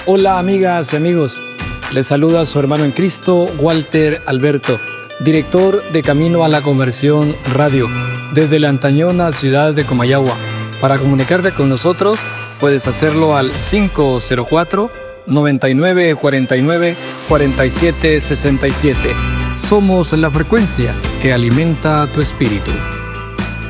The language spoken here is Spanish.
Hola amigas y amigos, les saluda su hermano en Cristo, Walter Alberto, director de Camino a la Conversión Radio, desde la antañona ciudad de Comayagua. Para comunicarte con nosotros, puedes hacerlo al 504-9949-4767. Somos la frecuencia que alimenta tu espíritu.